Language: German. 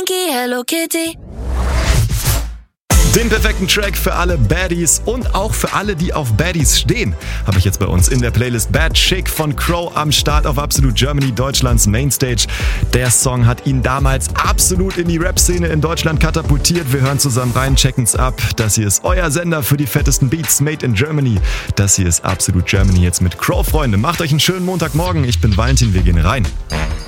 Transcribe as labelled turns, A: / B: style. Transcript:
A: Hello Kitty.
B: Den perfekten Track für alle Baddies und auch für alle, die auf Baddies stehen, habe ich jetzt bei uns in der Playlist Bad Chick von Crow am Start auf Absolute Germany, Deutschlands Mainstage. Der Song hat ihn damals absolut in die Rap-Szene in Deutschland katapultiert. Wir hören zusammen rein, checken's ab. Das hier ist euer Sender für die fettesten Beats made in Germany. Das hier ist Absolute Germany jetzt mit Crow, Freunde. Macht euch einen schönen Montagmorgen. Ich bin Valentin, wir gehen rein.